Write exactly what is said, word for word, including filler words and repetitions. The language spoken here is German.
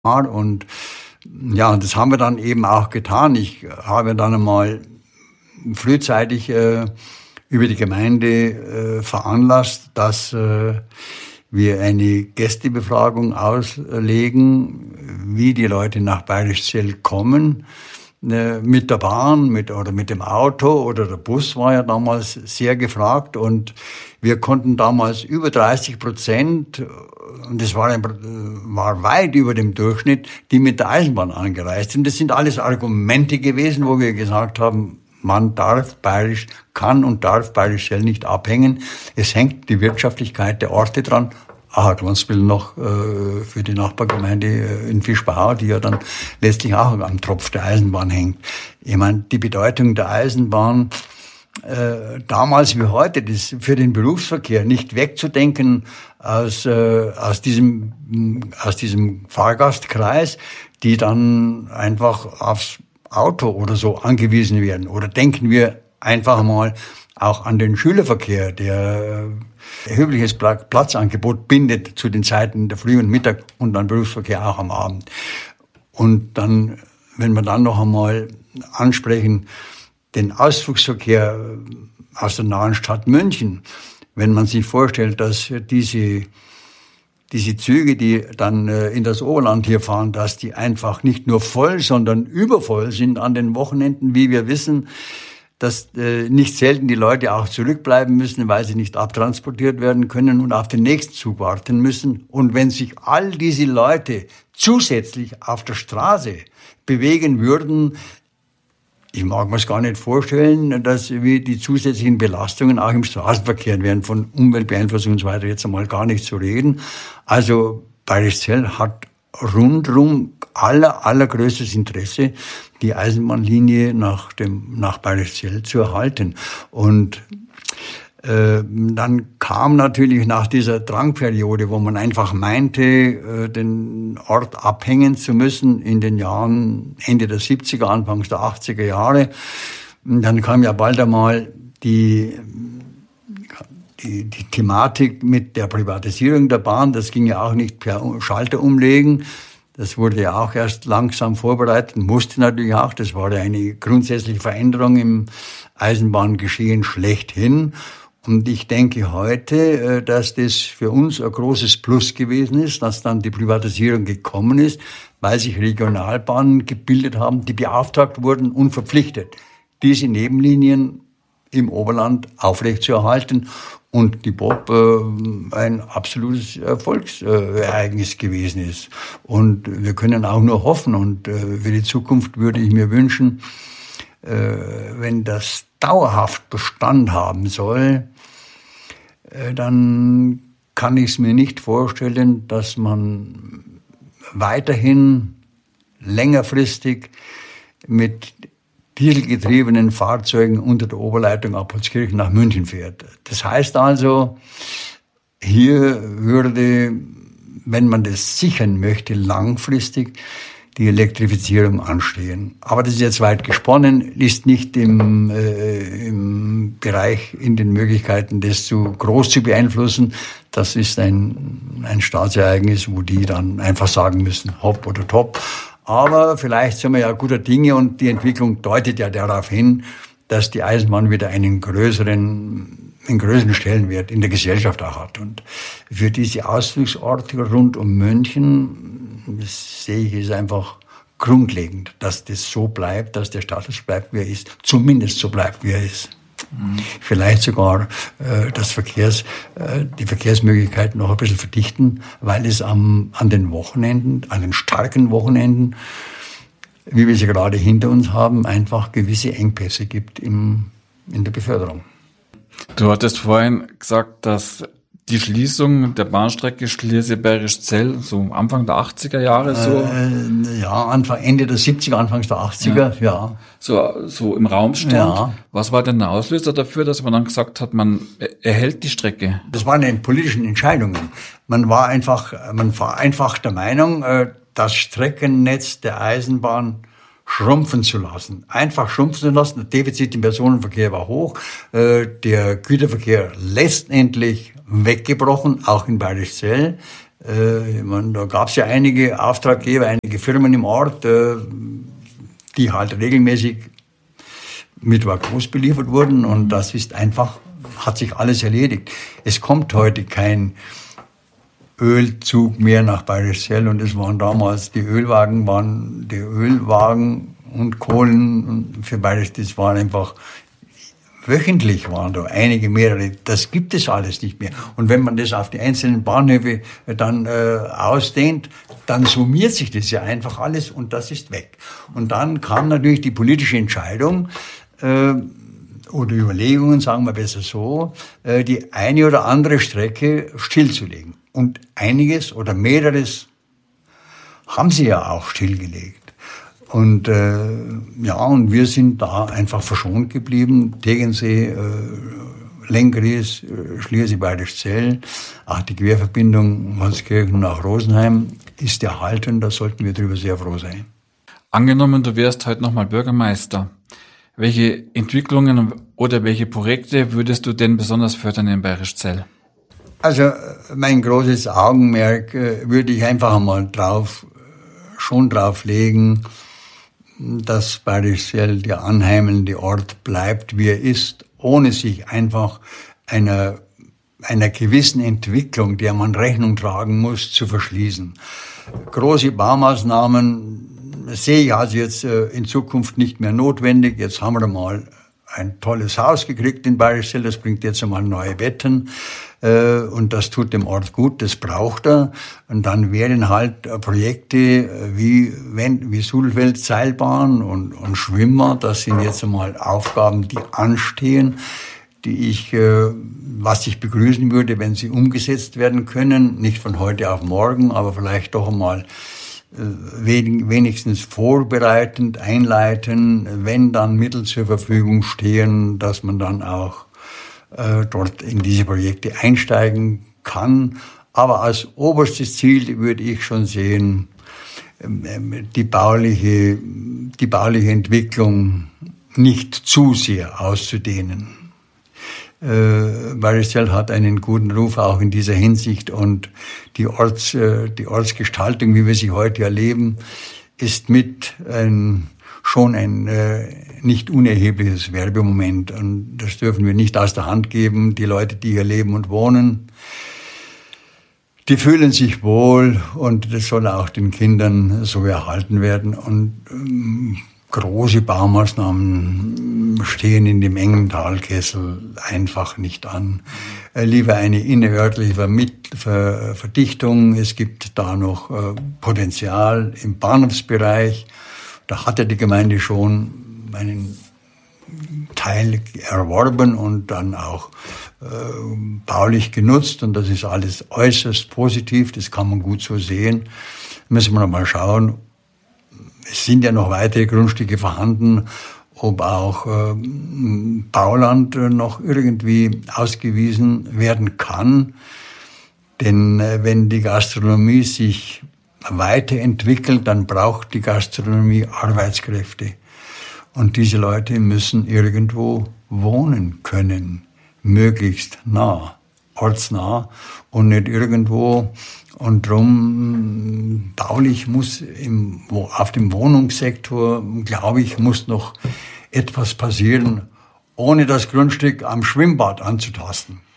Und ja, das haben wir dann eben auch getan. Ich habe dann einmal frühzeitig äh, über die Gemeinde äh, veranlasst, dass äh, wir eine Gästebefragung auslegen, wie die Leute nach Bayrischzell kommen. Äh, mit der Bahn mit, oder mit dem Auto oder der Bus war ja damals sehr gefragt. Und wir konnten damals über dreißig Prozent, und das war, ein, war weit über dem Durchschnitt, die mit der Eisenbahn angereist sind. Das sind alles Argumente gewesen, wo wir gesagt haben, man darf Bayerisch, kann und darf Bayrischzell nicht abhängen. Es hängt die Wirtschaftlichkeit der Orte dran. Ah, Glonsbil noch äh, für die Nachbargemeinde äh, in Fischbau, die ja dann letztlich auch am Tropf der Eisenbahn hängt. Ich meine, die Bedeutung der Eisenbahn äh, damals wie heute, das für den Berufsverkehr nicht wegzudenken aus äh, aus diesem aus diesem Fahrgastkreis, die dann einfach aufs Auto oder so angewiesen werden. Oder denken wir einfach mal auch an den Schülerverkehr, der erhebliches Platzangebot bindet zu den Zeiten der Früh- und Mittag und dann Berufsverkehr auch am Abend. Und dann, wenn wir dann noch einmal ansprechen, den Ausflugsverkehr aus der nahen Stadt München, wenn man sich vorstellt, dass diese Diese Züge, die dann in das Oberland hier fahren, dass die einfach nicht nur voll, sondern übervoll sind an den Wochenenden, wie wir wissen, dass äh, nicht selten die Leute auch zurückbleiben müssen, weil sie nicht abtransportiert werden können und auf den nächsten Zug warten müssen. Und wenn sich all diese Leute zusätzlich auf der Straße bewegen würden, ich mag mir es gar nicht vorstellen, dass wir die zusätzlichen Belastungen auch im Straßenverkehr wären, von Umweltbeeinflussung und so weiter jetzt einmal gar nicht zu reden. Also Bayrischzell hat rundrum aller, allergrößtes Interesse, die Eisenbahnlinie nach dem, nach Bayrischzell zu erhalten. Und äh, dann kam natürlich nach dieser Drangperiode, wo man einfach meinte, äh, den Ort abhängen zu müssen in den Jahren Ende der siebziger, Anfangs der achtziger Jahre. Und dann kam ja bald einmal die Die, die Thematik mit der Privatisierung der Bahn, das ging ja auch nicht per Schalter umlegen. Das wurde ja auch erst langsam vorbereitet, musste natürlich auch. Das war ja eine grundsätzliche Veränderung im Eisenbahngeschehen schlechthin. Und ich denke heute, dass das für uns ein großes Plus gewesen ist, dass dann die Privatisierung gekommen ist, weil sich Regionalbahnen gebildet haben, die beauftragt wurden und verpflichtet, diese Nebenlinien im Oberland aufrechtzuerhalten. Und die B O P äh, ein absolutes Erfolgsereignis gewesen ist. Und wir können auch nur hoffen, und äh, für die Zukunft würde ich mir wünschen, äh, wenn das dauerhaft Bestand haben soll, äh, dann kann ich es mir nicht vorstellen, dass man weiterhin längerfristig mit dieselgetriebenen Fahrzeugen unter der Oberleitung Appoltskirchen nach München fährt. Das heißt also, hier würde, wenn man das sichern möchte, langfristig die Elektrifizierung anstehen. Aber das ist jetzt weit gesponnen, ist nicht im, äh, im Bereich, in den Möglichkeiten, das zu groß zu beeinflussen. Das ist ein, ein Staatsereignis, wo die dann einfach sagen müssen, hopp oder top. Aber vielleicht sind wir ja guter Dinge, und die Entwicklung deutet ja darauf hin, dass die Eisenbahn wieder einen größeren, einen größeren Stellenwert in der Gesellschaft auch hat. Und für diese Ausflugsorte rund um München, das sehe ich, ist einfach grundlegend, dass das so bleibt, dass der Status bleibt, wie er ist, zumindest so bleibt, wie er ist. Mhm. Vielleicht sogar äh, das Verkehrs, äh, die Verkehrsmöglichkeiten noch ein bisschen verdichten, weil es am, an den Wochenenden, an den starken Wochenenden, wie wir sie gerade hinter uns haben, einfach gewisse Engpässe gibt im, in der Beförderung. Du hattest vorhin gesagt, dass die Schließung der Bahnstrecke Schliersee-Bayrischzell so Anfang der achtziger Jahre so? Äh, ja, Anfang, Ende der siebziger, Anfangs der achtziger, ja. ja. So, so im Raum stand. Ja. Was war denn der Auslöser dafür, dass man dann gesagt hat, man erhält die Strecke? Das waren die politischen Entscheidungen. Man war einfach, man war einfach der Meinung, das Streckennetz der Eisenbahn schrumpfen zu lassen. Einfach schrumpfen zu lassen. Das Defizit im Personenverkehr war hoch. Der Güterverkehr letztendlich weggebrochen, auch in Bayrischzell. Äh, ich meine, da gab es ja einige Auftraggeber, einige Firmen im Ort, äh, die halt regelmäßig mit Wagons beliefert wurden und das ist einfach, hat sich alles erledigt. Es kommt heute kein Ölzug mehr nach Bayerischzell und es waren damals, die Ölwagen waren, die Ölwagen und Kohlen für Bayerisch, das waren einfach, wöchentlich waren da einige, mehrere, das gibt es alles nicht mehr. Und wenn man das auf die einzelnen Bahnhöfe dann äh, ausdehnt, dann summiert sich das ja einfach alles und das ist weg. Und dann kam natürlich die politische Entscheidung, äh, oder Überlegungen, sagen wir besser so, äh, die eine oder andere Strecke stillzulegen. Und einiges oder mehreres haben sie ja auch stillgelegt. Und äh, ja, und wir sind da einfach verschont geblieben. Tegernsee, äh, Lenggries, äh, Schliersee-Bayerischzell, auch die Querverbindung Holzkirchen nach Rosenheim ist erhalten. Da sollten wir drüber sehr froh sein. Angenommen, du wärst heute nochmal Bürgermeister. Welche Entwicklungen oder welche Projekte würdest du denn besonders fördern in Bayerischzell? Also mein großes Augenmerk äh, würde ich einfach einmal drauf, schon drauf legen, dass Bayerischzell der anheimelnde Ort bleibt, wie er ist, ohne sich einfach einer, einer gewissen Entwicklung, der man Rechnung tragen muss, zu verschließen. Große Baumaßnahmen sehe ich also jetzt äh, in Zukunft nicht mehr notwendig. Jetzt haben wir mal ein tolles Haus gekriegt in Bayerischzell, das bringt jetzt einmal neue Betten. Und das tut dem Ort gut, das braucht er. Und dann wären halt Projekte wie, wie Sudelfeld Seilbahn und, und Schwimmer, das sind jetzt einmal Aufgaben, die anstehen, die ich, was ich begrüßen würde, wenn sie umgesetzt werden können. Nicht von heute auf morgen, aber vielleicht doch einmal wenigstens vorbereitend, einleiten, wenn dann Mittel zur Verfügung stehen, dass man dann auch dort in diese Projekte einsteigen kann. Aber als oberstes Ziel würde ich schon sehen, die bauliche, die bauliche Entwicklung nicht zu sehr auszudehnen. Bayerischzell hat einen guten Ruf auch in dieser Hinsicht und die Orts, die Ortsgestaltung, wie wir sie heute erleben, ist mit ein schon ein äh, nicht unerhebliches Werbemoment. Und das dürfen wir nicht aus der Hand geben. Die Leute, die hier leben und wohnen, die fühlen sich wohl und das soll auch den Kindern so erhalten werden. Und ähm, große Baumaßnahmen stehen in dem engen Talkessel einfach nicht an. Äh, lieber eine innerörtliche Vermitt- Ver- Verdichtung. Es gibt da noch äh, Potenzial im Bahnhofsbereich. Da hatte die Gemeinde schon einen Teil erworben und dann auch äh, baulich genutzt. Und das ist alles äußerst positiv, das kann man gut so sehen. Müssen wir noch mal schauen. Es sind ja noch weitere Grundstücke vorhanden, ob auch äh, Bauland noch irgendwie ausgewiesen werden kann. Denn äh, wenn die Gastronomie sich weiterentwickelt, dann braucht die Gastronomie Arbeitskräfte. Und diese Leute müssen irgendwo wohnen können, möglichst nah, ortsnah und nicht irgendwo. Und drum, baulich muss im, auf dem Wohnungssektor, glaube ich, muss noch etwas passieren, ohne das Grundstück am Schwimmbad anzutasten.